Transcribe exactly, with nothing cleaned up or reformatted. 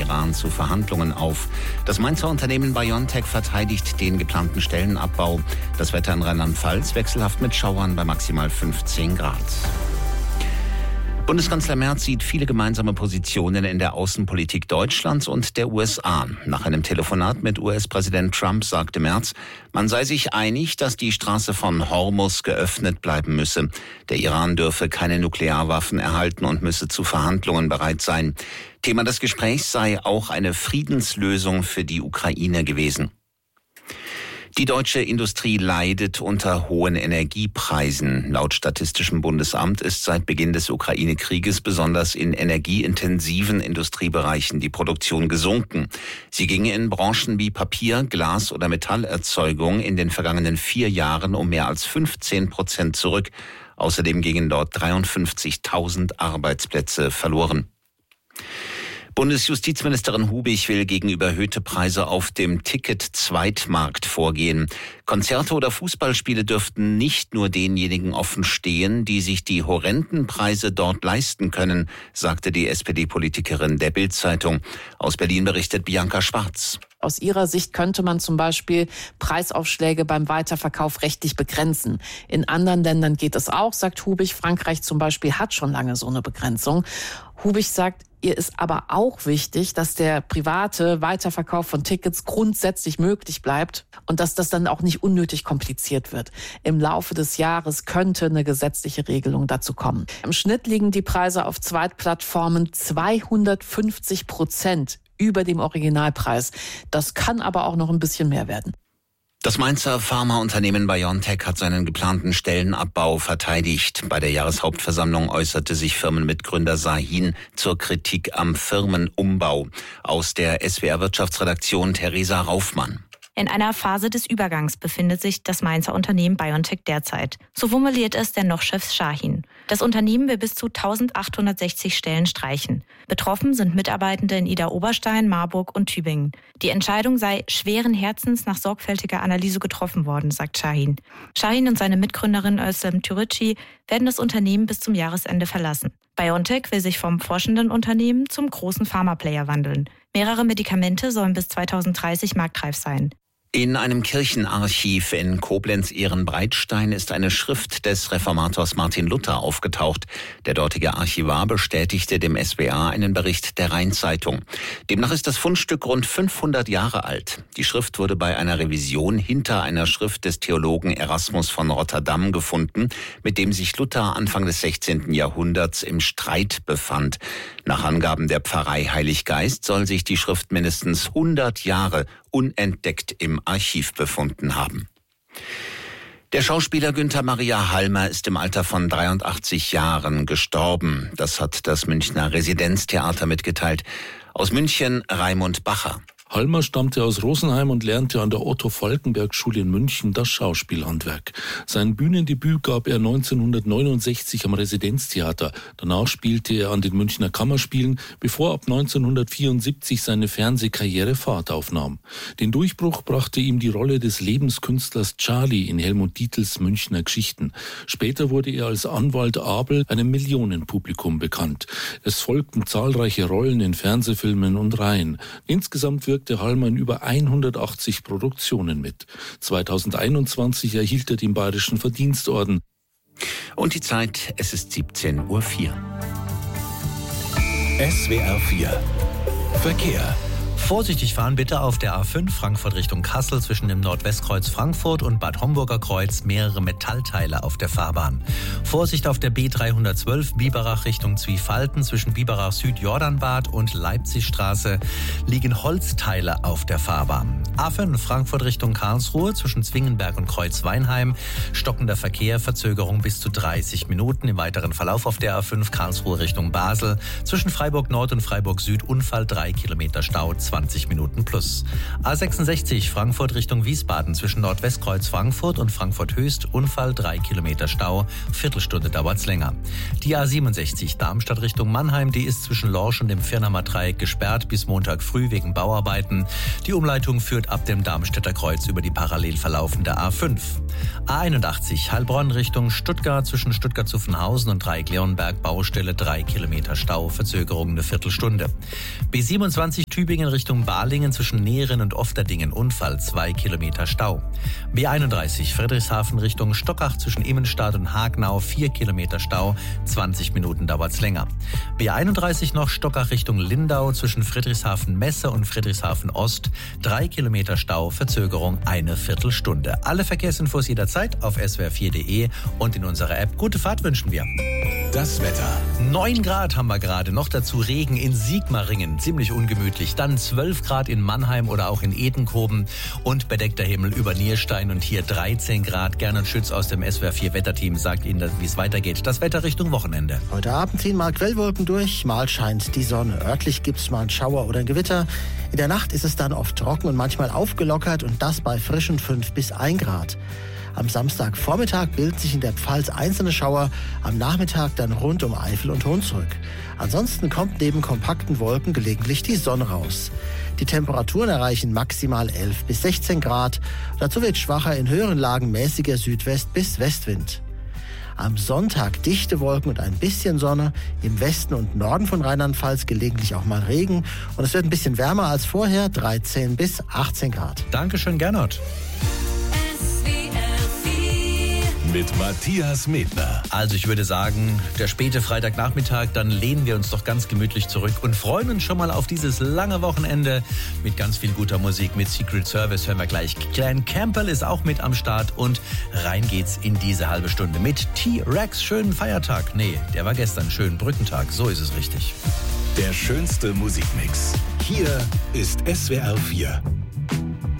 Iran zu Verhandlungen auf. Das Mainzer Unternehmen BioNTech verteidigt den geplanten Stellenabbau. Das Wetter in Rheinland-Pfalz wechselhaft mit Schauern bei maximal fünfzehn Grad. Bundeskanzler Merz sieht viele gemeinsame Positionen in der Außenpolitik Deutschlands und der U S A. Nach einem Telefonat mit U S-Präsident Trump sagte Merz, man sei sich einig, dass die Straße von Hormuz geöffnet bleiben müsse. Der Iran dürfe keine Nuklearwaffen erhalten und müsse zu Verhandlungen bereit sein. Thema des Gesprächs sei auch eine Friedenslösung für die Ukraine gewesen. Die deutsche Industrie leidet unter hohen Energiepreisen. Laut Statistischem Bundesamt ist seit Beginn des Ukraine-Krieges besonders in energieintensiven Industriebereichen die Produktion gesunken. Sie ging in Branchen wie Papier-, Glas- oder Metallerzeugung in den vergangenen vier Jahren um mehr als fünfzehn Prozent zurück. Außerdem gingen dort dreiundfünfzigtausend Arbeitsplätze verloren. Bundesjustizministerin Hubig will gegen überhöhte Preise auf dem Ticket-Zweitmarkt vorgehen. Konzerte oder Fußballspiele dürften nicht nur denjenigen offen stehen, die sich die horrenden Preise dort leisten können, sagte die S P D-Politikerin der Bild-Zeitung. Aus Berlin berichtet Bianca Schwarz. Aus ihrer Sicht könnte man zum Beispiel Preisaufschläge beim Weiterverkauf rechtlich begrenzen. In anderen Ländern geht es auch, sagt Hubig. Frankreich zum Beispiel hat schon lange so eine Begrenzung. Hubig sagt, ihr ist aber auch wichtig, dass der private Weiterverkauf von Tickets grundsätzlich möglich bleibt und dass das dann auch nicht unnötig kompliziert wird. Im Laufe des Jahres könnte eine gesetzliche Regelung dazu kommen. Im Schnitt liegen die Preise auf Zweitplattformen zweihundertfünfzig Prozent über dem Originalpreis. Das kann aber auch noch ein bisschen mehr werden. Das Mainzer Pharmaunternehmen BioNTech hat seinen geplanten Stellenabbau verteidigt. Bei der Jahreshauptversammlung äußerte sich Firmenmitgründer Sahin zur Kritik am Firmenumbau. Aus der S W R-Wirtschaftsredaktion Theresa Raufmann. In einer Phase des Übergangs befindet sich das Mainzer Unternehmen BioNTech derzeit. So formuliert es der Noch-Chef Sahin. Das Unternehmen will bis zu eintausendachthundertsechzig Stellen streichen. Betroffen sind Mitarbeitende in Idar-Oberstein, Marburg und Tübingen. Die Entscheidung sei schweren Herzens nach sorgfältiger Analyse getroffen worden, sagt Sahin. Sahin und seine Mitgründerin Özlem Türeci werden das Unternehmen bis zum Jahresende verlassen. BioNTech will sich vom forschenden Unternehmen zum großen Pharmaplayer wandeln. Mehrere Medikamente sollen bis zweitausenddreißig marktreif sein. In einem Kirchenarchiv in Koblenz-Ehrenbreitstein ist eine Schrift des Reformators Martin Luther aufgetaucht. Der dortige Archivar bestätigte dem S W R einen Bericht der Rhein-Zeitung. Demnach ist das Fundstück rund fünfhundert Jahre alt. Die Schrift wurde bei einer Revision hinter einer Schrift des Theologen Erasmus von Rotterdam gefunden, mit dem sich Luther Anfang des sechzehnten Jahrhunderts im Streit befand. Nach Angaben der Pfarrei Heiliggeist soll sich die Schrift mindestens hundert Jahre unentdeckt im Archiv befunden haben. Der Schauspieler Günther Maria Halmer ist im Alter von dreiundachtzig Jahren gestorben. Das hat das Münchner Residenztheater mitgeteilt. Aus München Raimund Bacher. Halmer stammte aus Rosenheim und lernte an der Otto-Falckenberg-Schule in München das Schauspielhandwerk. Sein Bühnendebüt gab er neunzehnhundertneunundsechzig am Residenztheater. Danach spielte er an den Münchner Kammerspielen, bevor ab neunzehnhundertvierundsiebzig seine Fernsehkarriere Fahrt aufnahm. Den Durchbruch brachte ihm die Rolle des Lebenskünstlers Charlie in Helmut Dietls Münchner Geschichten. Später wurde er als Anwalt Abel einem Millionenpublikum bekannt. Es folgten zahlreiche Rollen in Fernsehfilmen und Reihen. Insgesamt wirkte Halmer in über hundertachtzig Produktionen mit. zweitausendeinundzwanzig erhielt er den Bayerischen Verdienstorden. Und die Zeit, es ist siebzehn Uhr vier. S W R vier Verkehr. Vorsichtig fahren bitte auf der A fünf Frankfurt Richtung Kassel zwischen dem Nordwestkreuz Frankfurt und Bad Homburger Kreuz mehrere Metallteile auf der Fahrbahn. Vorsicht auf der B dreihundertzwölf Biberach Richtung Zwiefalten zwischen Biberach Süd Jordanbad und Leipzigstraße liegen Holzteile auf der Fahrbahn. A fünf Frankfurt Richtung Karlsruhe zwischen Zwingenberg und Kreuzweinheim stockender Verkehr, Verzögerung bis zu dreißig Minuten. Im weiteren Verlauf auf der A fünf Karlsruhe Richtung Basel zwischen Freiburg Nord und Freiburg Süd Unfall drei Kilometer Stau, zwanzig Minuten plus. A sechsundsechzig Frankfurt Richtung Wiesbaden zwischen Nordwestkreuz Frankfurt und Frankfurt Höchst Unfall drei Kilometer Stau, Viertelstunde dauert's länger. Die A siebenundsechzig Darmstadt Richtung Mannheim, die ist zwischen Lorsch und dem Firnheimer Dreieck gesperrt bis Montag früh wegen Bauarbeiten. Die Umleitung führt ab dem Darmstädter Kreuz über die parallel verlaufende A fünf. A einundachtzig Heilbronn Richtung Stuttgart zwischen Stuttgart-Zuffenhausen und Dreieck-Leonberg Baustelle drei Kilometer Stau, Verzögerung eine Viertelstunde. B siebenundzwanzig Tübingen Richtung Balingen zwischen Nehren und Ofterdingen Unfall, zwei Kilometer Stau. B einunddreißig Friedrichshafen Richtung Stockach zwischen Immenstadt und Hagenau, vier Kilometer Stau, zwanzig Minuten dauert's länger. B einunddreißig noch Stockach Richtung Lindau zwischen Friedrichshafen Messe und Friedrichshafen Ost, drei Kilometer Stau, Verzögerung eine Viertelstunde. Alle Verkehrsinfos jederzeit auf s w r vier punkt d e und in unserer App. Gute Fahrt wünschen wir. Das Wetter. neun Grad haben wir gerade, noch dazu Regen in Sigmaringen, ziemlich ungemütlich. Dann zwölf Grad in Mannheim oder auch in Edenkoben und bedeckter Himmel über Nierstein und hier dreizehn Grad. Gernot Schütz aus dem S W R vier Wetterteam sagt Ihnen, wie es weitergeht. Das Wetter Richtung Wochenende. Heute Abend ziehen mal Quellwolken durch, mal scheint die Sonne. Örtlich gibt es mal einen Schauer oder ein Gewitter. In der Nacht ist es dann oft trocken und manchmal aufgelockert und das bei frischen fünf bis ein Grad. Am Samstagvormittag bilden sich in der Pfalz einzelne Schauer, am Nachmittag dann rund um Eifel und Hunsrück. Ansonsten kommt neben kompakten Wolken gelegentlich die Sonne raus. Die Temperaturen erreichen maximal elf bis sechzehn Grad. Dazu wird schwacher in höheren Lagen mäßiger Südwest- bis Westwind. Am Sonntag dichte Wolken und ein bisschen Sonne. Im Westen und Norden von Rheinland-Pfalz gelegentlich auch mal Regen. Und es wird ein bisschen wärmer als vorher, dreizehn bis achtzehn Grad. Dankeschön, Gernot. Mit Matthias Medner. Also ich würde sagen, der späte Freitagnachmittag, dann lehnen wir uns doch ganz gemütlich zurück und freuen uns schon mal auf dieses lange Wochenende mit ganz viel guter Musik. Mit Secret Service hören wir gleich. Clan Campbell ist auch mit am Start und rein geht's in diese halbe Stunde mit T-Rex. Schönen Feiertag. Nee, der war gestern. Schönen Brückentag. So ist es richtig. Der schönste Musikmix. Hier ist S W R vier.